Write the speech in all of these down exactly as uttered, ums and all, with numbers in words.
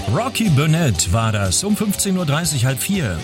Rocky Burnett war das um fünfzehn Uhr dreißig, halb vier.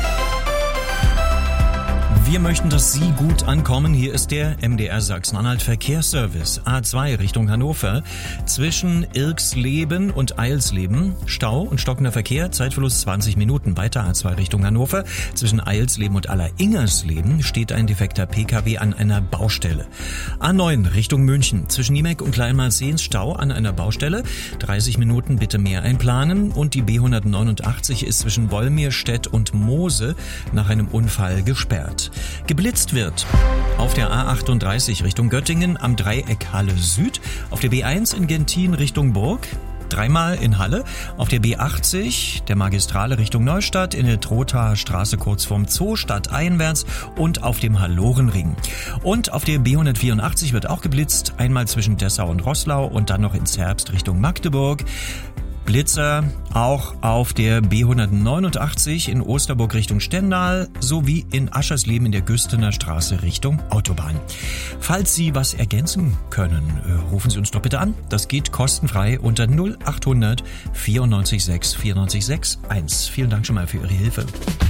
Wir möchten, dass Sie gut ankommen. Hier ist der M D R Sachsen-Anhalt Verkehrsservice. A zwei Richtung Hannover. Zwischen Irxleben und Eilsleben Stau und stockender Verkehr. Zeitverlust zwanzig Minuten. Weiter A zwei Richtung Hannover. Zwischen Eilsleben und Alleringersleben steht ein defekter P K W an einer Baustelle. A neun Richtung München. Zwischen Niemek und Kleinmalzehns Stau an einer Baustelle. dreißig Minuten bitte mehr einplanen. Und die B hundertneunundachtzig ist zwischen Wolmirstedt und Moose nach einem Unfall gesperrt. Geblitzt wird auf der A achtunddreißig Richtung Göttingen am Dreieck Halle Süd, auf der B eins in Gentin Richtung Burg, dreimal in Halle, auf der B achtzig, der Magistrale Richtung Neustadt, in der Trothaer Straße kurz vorm Zoo, stadteinwärts und auf dem Hallorenring. Und auf der B hundertvierundachtzig wird auch geblitzt, einmal zwischen Dessau und Roßlau und dann noch in Zerbst Richtung Magdeburg. Blitzer auch auf der B hundertneunundachtzig in Osterburg Richtung Stendal sowie in Aschersleben in der Güstener Straße Richtung Autobahn. Falls Sie was ergänzen können, rufen Sie uns doch bitte an. Das geht kostenfrei unter null achthundert vierundneunzig sechs vierundneunzig sechs eins. Vielen Dank schon mal für Ihre Hilfe.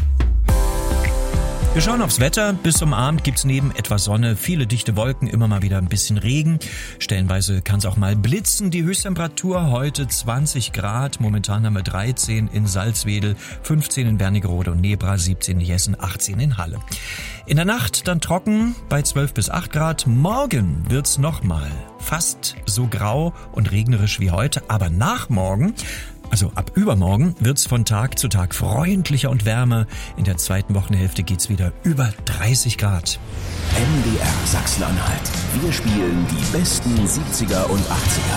Wir schauen aufs Wetter. Bis zum Abend gibt's neben etwas Sonne viele dichte Wolken, immer mal wieder ein bisschen Regen. Stellenweise kann es auch mal blitzen. Die Höchsttemperatur heute zwanzig Grad. Momentan haben wir dreizehn in Salzwedel, fünfzehn in Wernigerode und Nebra, siebzehn in Jessen, achtzehn in Halle. In der Nacht dann trocken bei zwölf bis acht Grad. Morgen wird's nochmal fast so grau und regnerisch wie heute. Aber nach morgen, also ab übermorgen, wird's von Tag zu Tag freundlicher und wärmer. In der zweiten Wochenhälfte geht's wieder über dreißig Grad. M D R Sachsen-Anhalt. Wir spielen die besten siebziger und achtziger.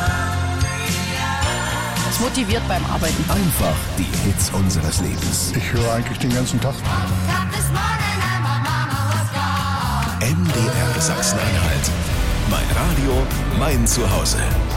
Das motiviert beim Arbeiten. Einfach die Hits unseres Lebens. Ich höre eigentlich den ganzen Tag. M D R Sachsen-Anhalt. Mein Radio, mein Zuhause.